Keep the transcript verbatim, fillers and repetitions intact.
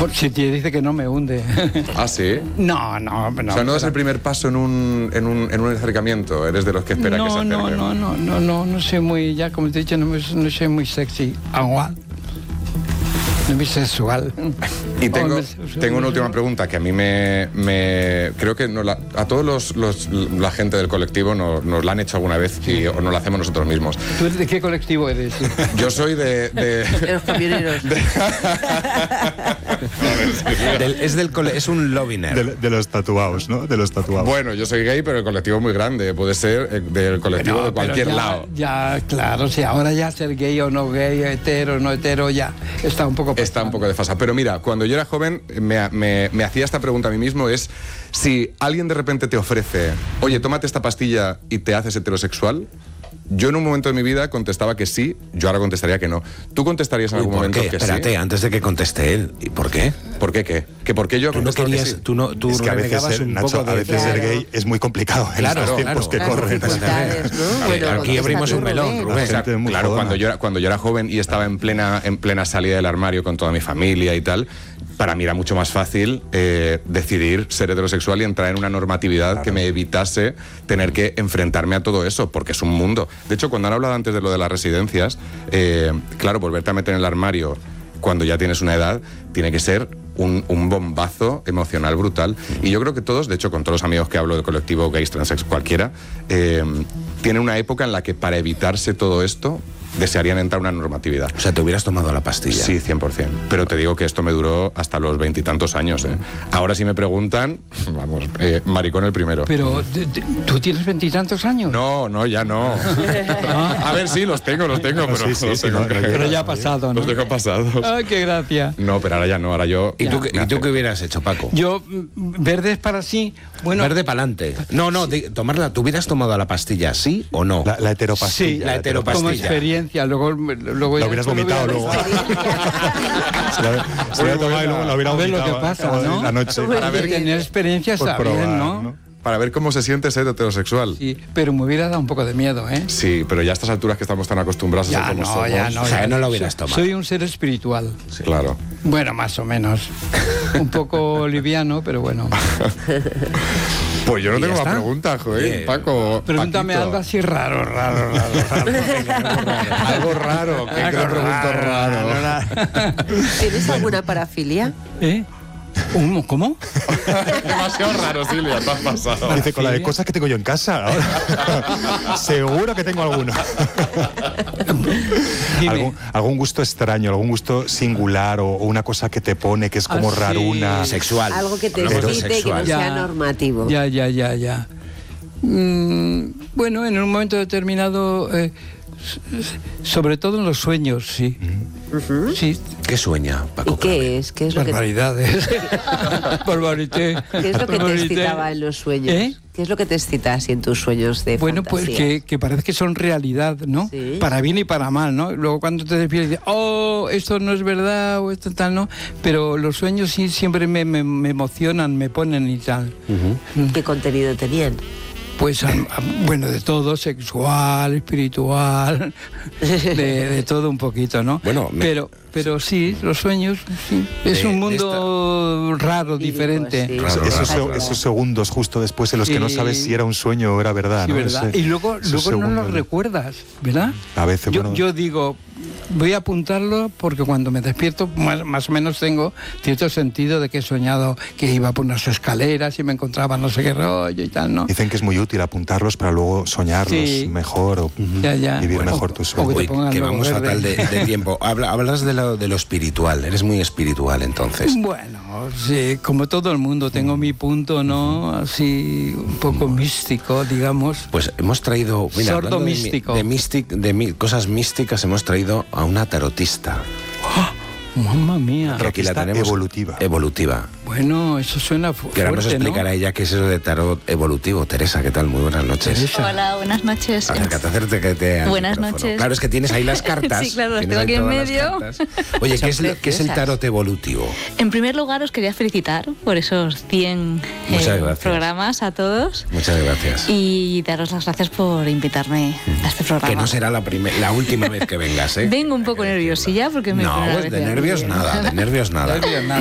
Por si te dice que no me hunde. ¿Ah, sí? No, no, no. O sea, no das el primer paso en un, en un, en un acercamiento, eres de los que espera no, que se acerque. No, no, no, no, no, no soy muy, ya como te he dicho, no, no soy muy sexy. Agua. No muy sexual. Y tengo, Hombre, tengo una última pregunta que a mí me... me creo que nos la, a todos los, los, la gente del colectivo nos, nos la han hecho alguna vez y o nos la hacemos nosotros mismos. ¿Tú de qué colectivo eres? Yo soy de... de, de los camioneros. De, del, es, del cole, es un lobiner. De, de los tatuados, ¿no? De los tatuados. Bueno, yo soy gay, pero el colectivo es muy grande. Puede ser del colectivo Pero, de cualquier ya, lado. Ya, claro, si ahora ya ser gay o no gay, hetero o no hetero, ya está un poco... Está un poco desfasado. Pero mira, cuando yo era joven me, me, me hacía esta pregunta a mí mismo, es si alguien de repente te ofrece, oye, tómate esta pastilla y te haces heterosexual. Yo en un momento de mi vida contestaba que sí, yo ahora contestaría que no. ¿Tú contestarías en Uy, algún ¿por momento qué? que Espérate, sí? antes de que conteste él. ¿Y por qué? ¿Por qué qué? ¿Que por qué yo Tú no contestaba querías, que sí? tú no, tú es que a veces, renegabas ser, un Nacho, poco de... a veces Claro. ser gay es muy complicado en Claro, estos tiempos claro. que Las corren. dificultades, ¿no? Bueno, aquí contesta abrimos tú, un melón, Rubén. Rubén. O sea, Gente muy claro, jodona. cuando yo, era, cuando yo era joven y estaba en plena, en plena salida del armario con toda mi familia y tal, para mí era mucho más fácil eh, decidir ser heterosexual y entrar en una normatividad claro. que me evitase tener que enfrentarme a todo eso, porque es un mundo. De hecho, cuando han hablado antes de lo de las residencias, eh, claro, volverte a meter en el armario cuando ya tienes una edad, tiene que ser un, un bombazo emocional brutal. Y yo creo que todos, de hecho, con todos los amigos que hablo de colectivo, gays, transex, cualquiera, eh, tienen una época en la que para evitarse todo esto desearían entrar a una normatividad. O sea, te hubieras tomado la pastilla. Sí, cien por cien. Pero te digo que esto me duró hasta los veintitantos años. ¿eh? Ahora si me preguntan, vamos, eh, maricón el primero. Pero, ¿tú tienes veintitantos años? No, no, ya no. A ver, sí, los tengo, los tengo, pero Sí, sí, los sí, tengo, no, creo. Pero ya ha pasado, ¿no? Los tengo pasados. Ay, qué gracia. No, pero ahora ya no, ahora yo... ¿Y, ya, tú, qué- me ¿Y tú hace- qué hubieras hecho, Paco? Yo, mm, verdes para sí, bueno... Verde para adelante. No, no, de- tomarla. ¿Tú hubieras tomado la pastilla, sí o no? La, la heteropastilla. Sí, la heteropastilla. como experiencia, luego... luego La ya hubieras esto lo vomitado hubiera- luego. Se la, se la tomado y luego la hubiera A ver lo vomitado que pasa, en ¿no? la noche. Para Para ver, tener experiencia Por está bien, probar, ¿no? ¿no? Para ver cómo se siente ser heterosexual. Sí, pero me hubiera dado un poco de miedo, ¿eh? Sí, pero ya a estas alturas que estamos tan acostumbrados a Ya ser como no, somos... ya no. O sea, ya no lo hubieras Soy- tomado. Soy un ser espiritual. Claro. Bueno, más o menos. Un poco liviano, pero bueno. Pues yo no ¿Y tengo ya más está? preguntas, joder, Bien. Paco. Pregúntame Paquito. algo así raro, raro, raro. raro. Algo raro, que Algo te pregunto raro. ¿Tienes alguna parafilia? ¿Eh? ¿Un- ¿Cómo? Demasiado raro, Silvia, te has pasado. Dice, con la de cosas que tengo yo en casa. Ahora. Seguro que tengo alguno. Dime. ¿Algún, algún gusto extraño, algún gusto singular o, o una cosa que te pone que es como Ah, sí. raruna. Sexual. Algo que te Hablamos de excite, que no sexual. Ya. sea normativo. Ya, ya, ya, ya. Mm, bueno, en un momento determinado, eh, s- sobre todo en los sueños, sí. Ujú. Sí, ¿Qué sueña, Paco? ¿Y qué es? ¿Qué es lo que, barbaridades. Barbarité. qué es lo que te Barbarité. excitaba en los sueños? ¿Eh? ¿Qué es lo que te excita así en tus sueños de Bueno, pues fantasía? que, que parece que son realidad, ¿no? Sí. Para bien y para mal, ¿no? Luego cuando te despiertas dices, oh, esto no es verdad o esto tal, ¿no? Pero los sueños sí siempre me, me, me emocionan, me ponen y tal. ¿Qué contenido tenían? Pues, am- am- bueno, de todo, sexual, espiritual, de, de todo un poquito, ¿no? Bueno, me- pero, pero sí, los sueños, sí. Es De- un de mundo raro, Idílico, diferente. sí. Raro, Esos, raro. se- esos segundos justo después en los que no Sí. sabes si era un sueño o era verdad. Sí, ¿no? ¿verdad? Ese- y luego, esos luego no lo segundos. recuerdas, ¿verdad? A veces, yo, bueno. yo digo, voy a apuntarlo porque cuando me despierto más, más o menos tengo cierto sentido de que he soñado que iba por unas escaleras y me encontraba no sé qué rollo y tal, ¿no? Dicen que es muy útil apuntarlos para luego soñarlos Sí. mejor o Ya, ya. vivir Bueno, mejor tus o que sueños. te Uy, pongan que luego vamos verde. fatal de, de tiempo. Habla- hablas de lo, de lo espiritual. Eres muy espiritual, entonces. Bueno, sí, como todo el mundo, tengo mi punto, ¿no? Así, un poco místico, digamos. Pues hemos traído... Mira, Sordo hablando de mi- místico. De, místic- de mi- cosas místicas, hemos traído a una tarotista. Mamma mía. Que aquí la Tarotista tenemos. evolutiva. Evolutiva. Bueno, eso suena fu- Que ahora nos fuerte, ¿no? explicará ella qué es eso de tarot evolutivo. Teresa, ¿qué tal? Muy buenas noches. Teresa. Hola, buenas noches. Acércate, acércate al Buenas micrófono. noches. Claro, es que tienes ahí las cartas. Sí, claro, las Tienes tengo ahí aquí en todas las medio. cartas. Oye, ¿qué es, lo- qué es el preciosas. tarot evolutivo? En primer lugar, os quería felicitar por esos cien eh, Muchas gracias. programas a todos Muchas gracias. y daros las gracias por invitarme a este programa. Que no será la, primer- la última vez que vengas, ¿eh? Vengo un poco nerviosilla porque me No, pues de nervios nada, de nervios nada. Nervios, nada.